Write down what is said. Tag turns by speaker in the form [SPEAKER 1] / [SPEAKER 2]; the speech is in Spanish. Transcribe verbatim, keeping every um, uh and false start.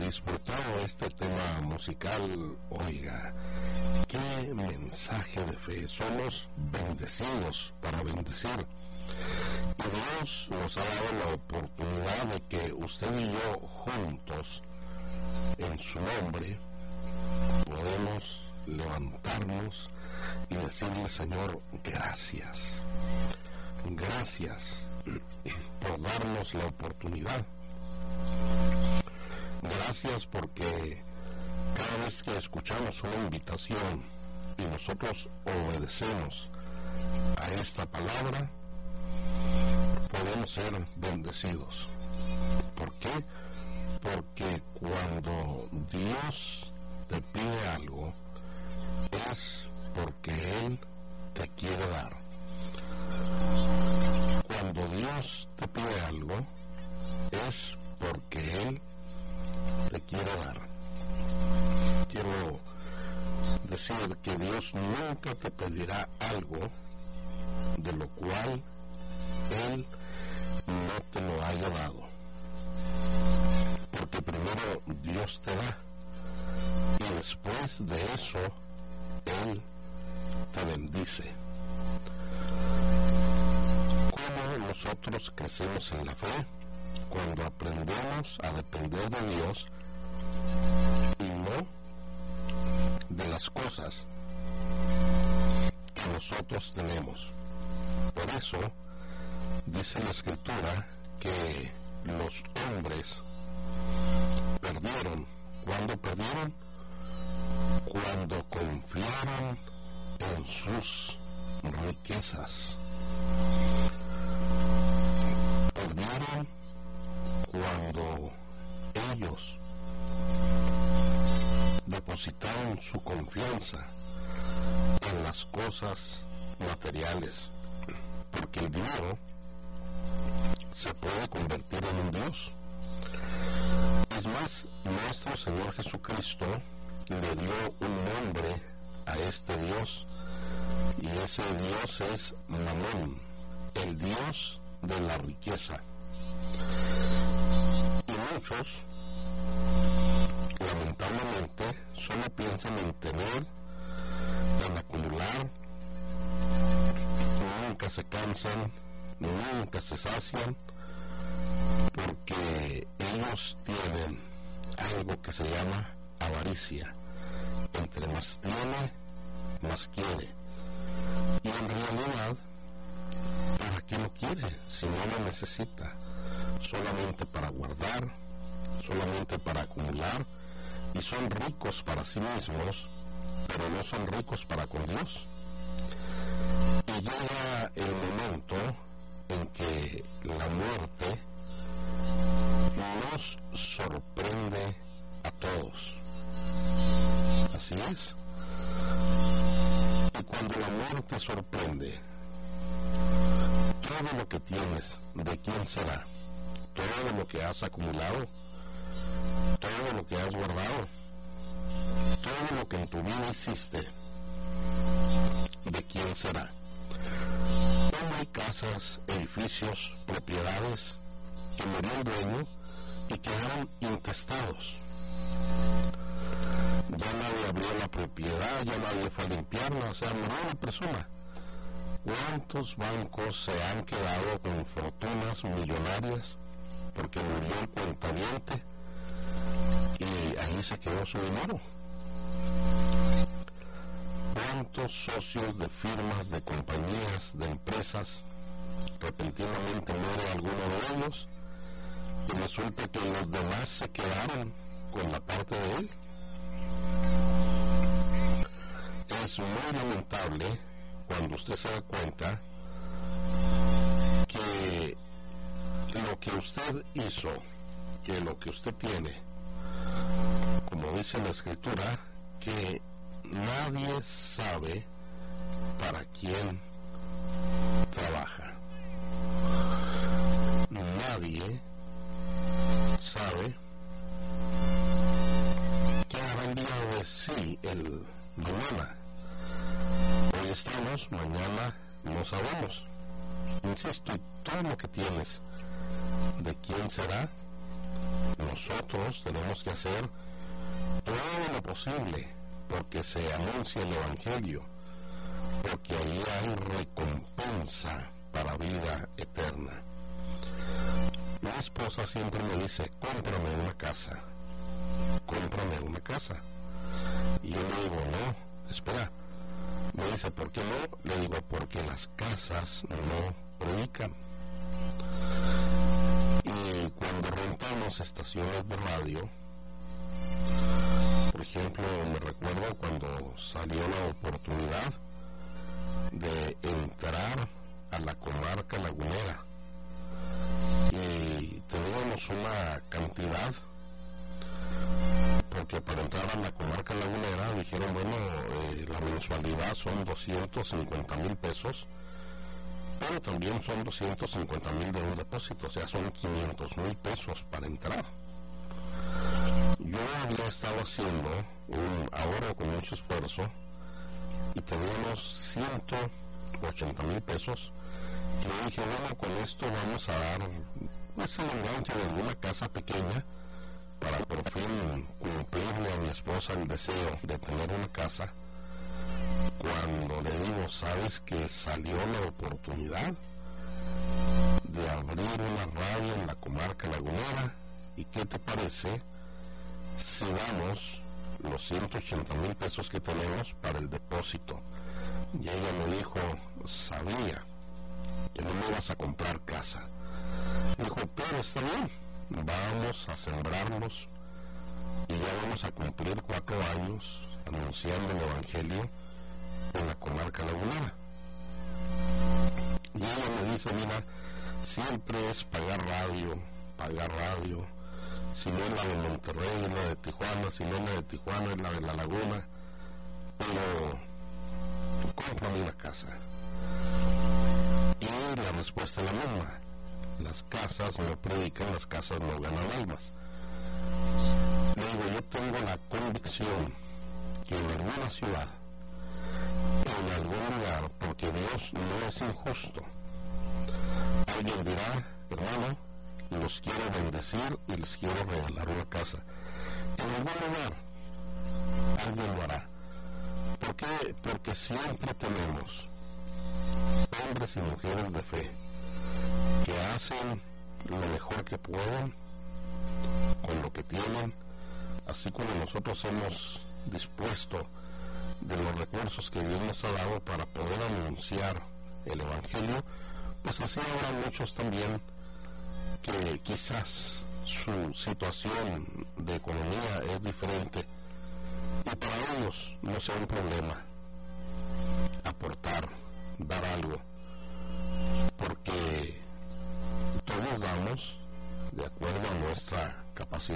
[SPEAKER 1] disfrutado este tema musical. Oiga, qué mensaje de fe. Somos bendecidos para bendecir. Y Dios nos ha dado la oportunidad de que usted y yo juntos, en su nombre, podemos levantarnos y decirle: Señor, gracias. Gracias por darnos la oportunidad. Gracias porque cada vez que escuchamos una invitación y nosotros obedecemos a esta palabra, podemos ser bendecidos. ¿Por qué? Porque cuando Dios te pide algo, es porque Él te quiere dar. Cuando Dios te pide algo, es porque Él te quiere dar. Quiero decir que Dios nunca te pedirá algo de lo cual Él no te lo haya dado. Porque primero Dios te da y después de eso Él te bendice. ¿Cómo nosotros crecemos en la fe? Cuando aprendemos a depender de Dios y no de las cosas que nosotros tenemos. Por eso dice la Escritura que los hombres perdieron. ¿Cuándo perdieron? Cuando confiaron en sus riquezas. Perdieron cuando ellos depositaron su confianza en las cosas materiales, porque el dinero se puede convertir en un Dios. Es más, nuestro Señor Jesucristo le dio un nombre a este Dios, y ese Dios es Mamón, el Dios de la riqueza. Y muchos, lamentablemente, solo piensan en tener, en acumular, nunca se cansan, nunca se sacian, porque ellos tienen algo que se llama avaricia. Entre más tiene, más quiere. Y en realidad, ¿para qué lo quiere si no lo necesita? Solamente para guardar, solamente para acumular, y son ricos para sí mismos, pero no son ricos para con Dios. Y llega el momento en que la muerte nos sorprende a todos. Así es. Y cuando la muerte sorprende, todo lo que tienes, ¿de quién será? Todo lo que has acumulado, todo lo que has guardado, todo lo que en tu vida hiciste, ¿de quién será? ¿Cómo hay casas, edificios, propiedades que murió el dueño y quedaron intestados? Ya nadie abrió la propiedad, ya nadie fue a limpiarla, o sea, murió una persona. ¿Cuántos bancos se han quedado con fortunas millonarias porque murió el cuentaviente y ahí se quedó su dinero? ¿Cuántos socios de firmas, de compañías, de empresas, repentinamente muere alguno de ellos y resulta que los demás se quedaron con la parte de él? Es muy lamentable cuando usted se da cuenta que lo que usted hizo, que lo que usted tiene, como dice la Escritura, que nadie sabe para quién trabaja. Nadie sabe quién habrá enviado de sí el mañana. Hoy estamos, mañana no sabemos. Insisto, todo lo que tienes, ¿de quién será? No nosotros tenemos que hacer todo lo posible porque se anuncie el Evangelio, porque allí hay recompensa para vida eterna. Mi esposa siempre me dice, cómprame una casa, cómprame una casa. Y yo le digo, no, espera. Me dice, ¿por qué no? Le digo, porque las casas no predican. Y cuando rentamos estaciones de radio, por ejemplo, me recuerdo cuando salió la oportunidad de entrar a la comarca lagunera y teníamos una cantidad, porque para entrar a la comarca lagunera dijeron, bueno, eh, la mensualidad son doscientos cincuenta mil pesos, pero también son doscientos cincuenta mil de un depósito, o sea, son quinientos mil pesos para entrar. Yo había estado haciendo un ahorro con mucho esfuerzo y teníamos ciento ochenta mil pesos, y yo dije, bueno, con esto vamos a dar ese enganche de alguna casa pequeña para por fin cumplirle a mi esposa el deseo de tener una casa. Cuando le digo, ¿sabes que salió la oportunidad de abrir una radio en la comarca lagunera? ¿Y qué te parece si damos los ciento ochenta mil pesos que tenemos para el depósito? Y ella me dijo, sabía que no me ibas a comprar casa. Dijo, pero está bien, vamos a sembrarnos y ya vamos a cumplir cuatro años anunciando el Evangelio en la comarca lagunera. Y ella me dice, mira, siempre es pagar radio, pagar radio, si no es la de Monterrey, es la de Tijuana, si no es la de Tijuana, es la de La Laguna, pero cómprame una casa. Y la respuesta es la misma, las casas no predican, las casas no ganan almas. Le digo, yo tengo la convicción que en alguna ciudad, en algún lugar, porque Dios no es injusto, alguien dirá, hermano, los quiero bendecir y les quiero regalar una casa. En algún lugar alguien lo hará. ¿Por qué? Porque siempre tenemos hombres y mujeres de fe que hacen lo mejor que pueden con lo que tienen, así como nosotros hemos dispuesto de los recursos que Dios nos ha dado para poder anunciar el Evangelio, pues así habrá muchos también que quizás su situación de economía es diferente y para ellos no sea un problema aportar, dar algo, porque todos damos de acuerdo a nuestra capacidad.